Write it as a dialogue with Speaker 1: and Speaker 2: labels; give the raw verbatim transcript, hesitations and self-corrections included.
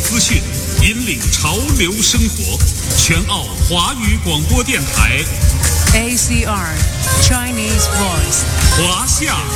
Speaker 1: 资讯，引领潮流生活。全澳华语广播电台
Speaker 2: A C R Chinese Voice
Speaker 1: 华夏